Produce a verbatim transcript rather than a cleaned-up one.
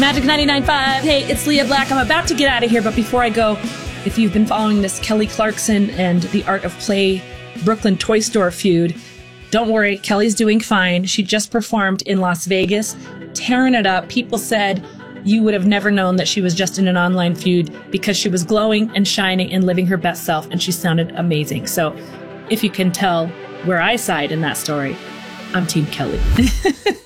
Magic ninety-nine point five. Hey, it's Leah Black. I'm about to get out of here, but before I go, if you've been following this Kelly Clarkson and the Art of Play Brooklyn Toy Store feud, don't worry, Kelly's doing fine. She just performed in Las Vegas, tearing it up. People said you would have never known that she was just in an online feud because she was glowing and shining and living her best self, and she sounded amazing. So if you can tell where I side in that story, I'm Team Kelly.